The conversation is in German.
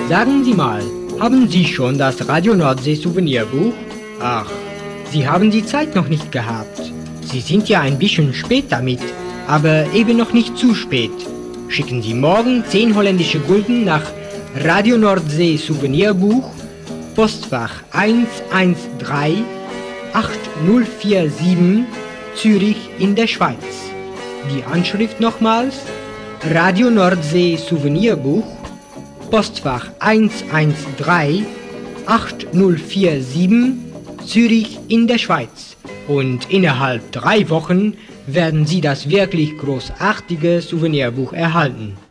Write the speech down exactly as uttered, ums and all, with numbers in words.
Sagen Sie mal, haben Sie schon das Radio Nordsee Souvenirbuch? Ach, Sie haben die Zeit noch nicht gehabt. Sie sind ja ein bisschen spät damit, aber eben noch nicht zu spät. Schicken Sie morgen zehn holländische Gulden nach Radio Nordsee Souvenirbuch, Postfach eins eins drei acht null vier sieben, Zürich in der Schweiz. Die Anschrift nochmals: Radio Nordsee Souvenirbuch, Postfach eins eins drei acht null vier sieben, Zürich in der Schweiz. Und innerhalb drei Wochen werden Sie das wirklich großartige Souvenirbuch erhalten.